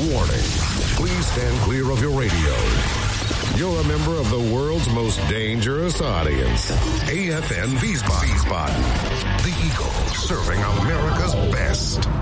Warning. Please stand clear of your radio. You're a member of the world's most dangerous audience. AFN Wiesbaden. The Eagle, serving America's best.